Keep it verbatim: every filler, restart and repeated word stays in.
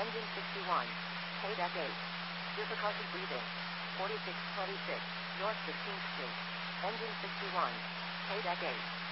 Engine sixty-one. K-Deck eight. Difficulty breathing. forty-six twenty-six. North fifteenth Street. Engine sixty-one. K-Deck eight.